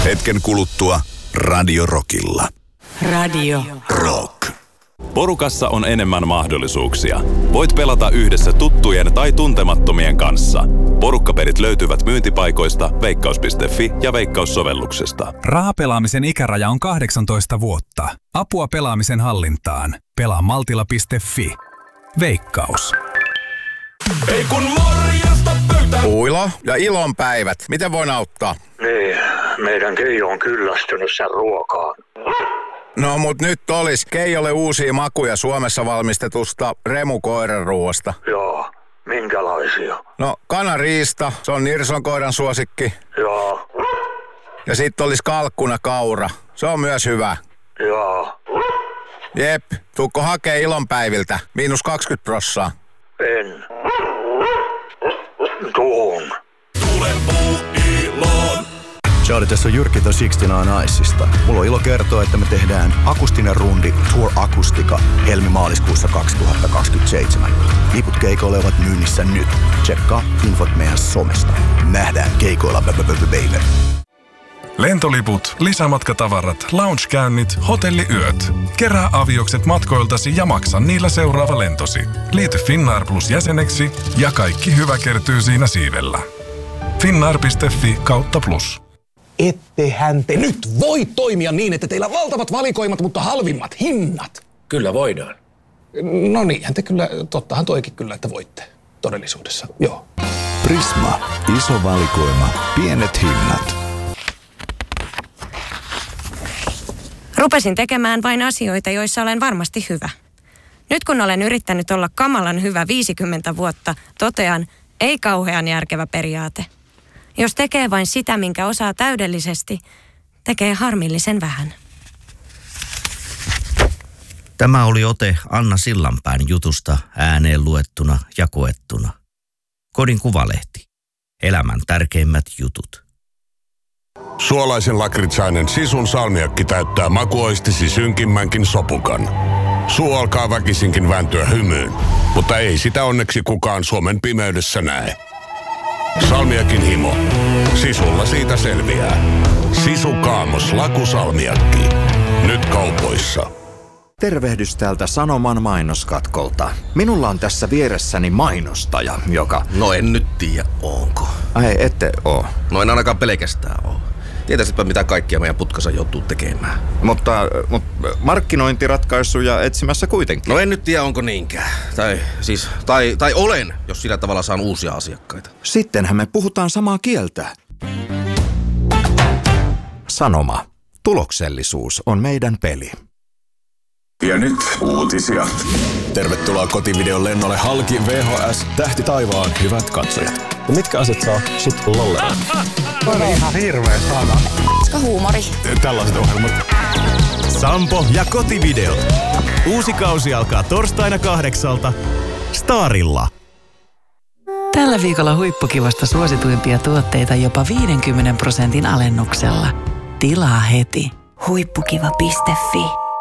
Hetken kuluttua Radio Rockilla. Radio Rock. Porukassa on enemmän mahdollisuuksia. Voit pelata yhdessä tuttujen tai tuntemattomien kanssa. Porukkapelit löytyvät myyntipaikoista, veikkaus.fi ja Veikkaus-sovelluksesta. Rahapelaamisen ikäraja on 18 vuotta. Apua pelaamisen hallintaan. Pelaa maltilla.fi. Veikkaus. Ei kun morjesta pöytään. Uilo ja ilonpäivät. Miten voin auttaa? Niin, meidän Keijo on kyllästynyt sen ruokaan. No mut nyt olis Keijolle uusia makuja Suomessa valmistetusta Remu-koiranruoasta. Joo, minkälaisia? No kanariista, se on Nirson koiran suosikki. Joo. Ja sit olis kalkkuna kaura, se on myös hyvä. Joo. Jep, tuukko hakee ilonpäiviltä, -20%. En. Tuun. Tule puu iloon. Charlie, tässä on Jyrki The 69 Icesista. Mulla on ilo kertoa, että me tehdään akustinen rundi Tour Akustika helmi-maaliskuussa 2027. Liput keikoille ovat myynnissä nyt. Tsekkaa infot meidän somesta. Nähdään keikoilla, baby. Lentoliput, lisämatkatavarat, loungekäynnit, hotelliyöt. Kerää aviokset matkoiltasi ja maksa niillä seuraava lentosi. Liity Finnair Plus jäseneksi ja kaikki hyvä kertyy siinä siivellä. Finnair.fi/plus. Ettehän te nyt voi toimia niin, että teillä on valtavat valikoimat, mutta halvimmat hinnat. Kyllä voidaan. No niinhän te kyllä, tottahan toikin kyllä, että voitte todellisuudessa, joo. Prisma. Iso valikoima. Pienet hinnat. Rupesin tekemään vain asioita, joissa olen varmasti hyvä. Nyt kun olen yrittänyt olla kamalan hyvä 50 vuotta, totean, ei kauhean järkevä periaate. Jos tekee vain sitä, minkä osaa täydellisesti, tekee harmillisen vähän. Tämä oli ote Anna Sillanpään jutusta ääneen luettuna ja koettuna. Kodin Kuvalehti. Elämän tärkeimmät jutut. Suolaisen lakritsainen Sisun salmiakki täyttää makuoistisi synkimmänkin sopukan. Suu alkaa väkisinkin vääntyä hymyyn, mutta ei sitä onneksi kukaan Suomen pimeydessä näe. Salmiakin himo. Sisulla siitä selviää. Sisu Kaamos lakusalmiakki. Nyt kaupoissa. Tervehdys täältä Sanoman mainoskatkolta. Minulla on tässä vieressäni mainostaja, joka... No en nyt tiedä, onko. Ai, ette oo. No en ainakaan pelkästään oo. Tietäisitpä mitä kaikkia meidän putkassa joutuu tekemään. Mutta markkinointiratkaisuja etsimässä kuitenkin. No en nyt tiedä, onko niinkään. Tai olen, jos sillä tavalla saan uusia asiakkaita. Sittenhän me puhutaan samaa kieltä. Sanoma. Tuloksellisuus on meidän peli. Ja nyt uutisia. Tervetuloa kotivideon lennolle halki VHS Tähti taivaan hyvät katsojat. Ja mitkä asiat saa sit lollella? On ihan hirveä sana. Koska huumori. Tällaiset ohjelmat. Sampo ja kotivideot. Uusi kausi alkaa torstaina 8:00 Starilla. Tällä viikolla huippukivasta suosituimpia tuotteita jopa 50% alennuksella. Tilaa heti. Huippukiva.fi